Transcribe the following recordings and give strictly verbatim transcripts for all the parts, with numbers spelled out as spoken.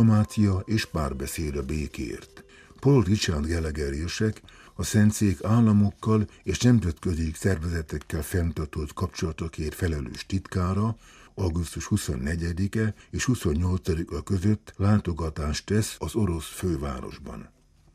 diplomácia és párbeszéd a békért. Paul Richard Gallagher érsek a Szentszék államokkal és nemzetközi szervezetekkel fenntartott kapcsolatokért felelős titkára augusztus huszonnegyedike és huszonnyolcadika között látogatást tesz az orosz fővárosban.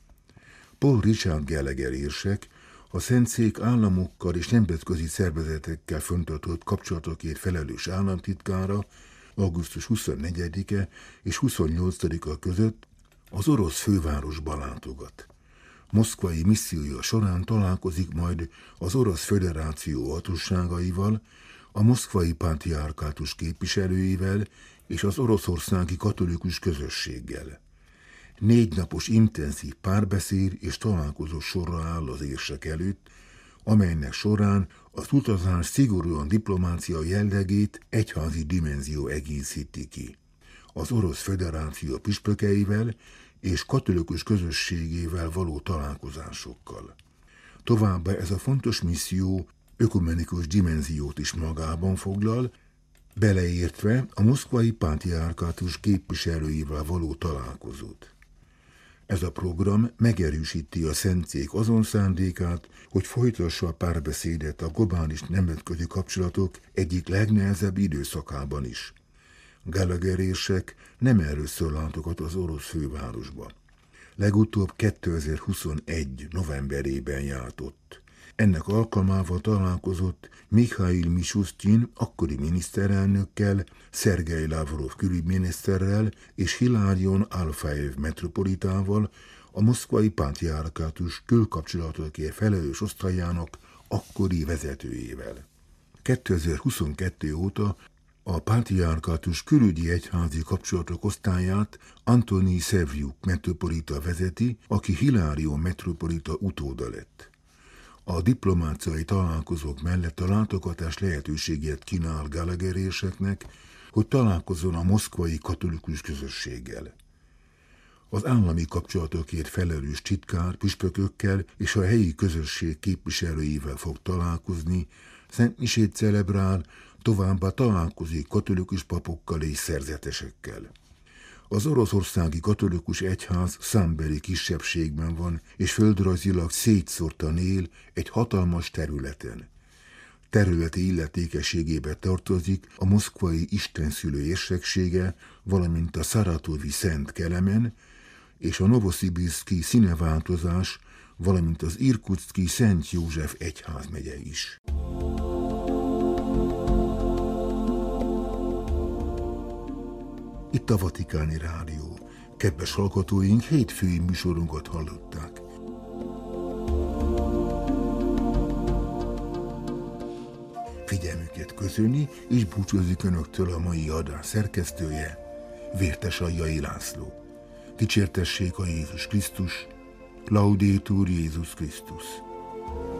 Paul Richard Gallagher érsek a Szentszék államokkal és nemzetközi szervezetekkel fenntartott kapcsolatokért felelős államtitkára augusztus huszonnegyedike és huszonnyolcadika között az orosz fővárosba látogat. Moszkvai missziója során találkozik majd az Orosz Föderáció hatóságaival, a moszkvai pátriárkátus képviselőivel és az oroszországi katolikus közösséggel. Négy napos intenzív párbeszéd és találkozó sorra áll az érsek előtt, amelynek során az utazás szigorúan diplomácia jellegét egyházi dimenzió egészíti ki. Az Orosz Föderáció püspökeivel és katolikus közösségével való találkozásokkal. Továbbá ez a fontos misszió ökumenikus dimenziót is magában foglal, beleértve a moszkvai pátriárkátus képviselőivel való találkozót. Ez a program megerősíti a Szentszék azon szándékát, hogy folytassa a párbeszédet a globális nemzetközi kapcsolatok egyik legnehezebb időszakában is. Gallagher érsek nem először látogat az orosz fővárosba. Legutóbb kétezer-huszonegy novemberében járt ott. Ennek alkalmával találkozott Mikhail Mishustin akkori miniszterelnökkel, Szergej Lavrov külügyminiszterrel és Hilarion Alfaev metropolitával, a moszkvai pátriárkátus külkapcsolatokért felelős osztályának akkori vezetőjével. kétezer-huszonkettő óta a pátriárkátus külügyi egyházi kapcsolatok osztályát Antoni Szevjuk metropolita vezeti, aki Hilarion metropolita utóda lett. A diplomáciai találkozók mellett a látogatás lehetőséget kínál Gallagher érseknek, hogy találkozzon a moszkvai katolikus közösséggel. Az állami kapcsolatokért felelős titkár püspökökkel és a helyi közösség képviselőivel fog találkozni, szentmisét celebrál, továbbá találkozik katolikus papokkal és szerzetesekkel. Az oroszországi katolikus egyház számbeli kisebbségben van, és földrajzilag szétszórtan él egy hatalmas területen. Területi illetékességébe tartozik a moszkvai istenszülő érseksége, valamint a szaratovi Szent Kelemen, és a novoszibirszki színeváltozás, valamint az irkutszki Szent József egyházmegye is. Itt a Vatikáni Rádió. Kedves hallgatóink, hétfői műsorunkat hallották. Figyelmüket köszöni, és búcsúzik Önöktől a mai adás szerkesztője, Vértes Aljai László. Dicsértessék a Jézus Krisztus, Laudetur Jézus Krisztus.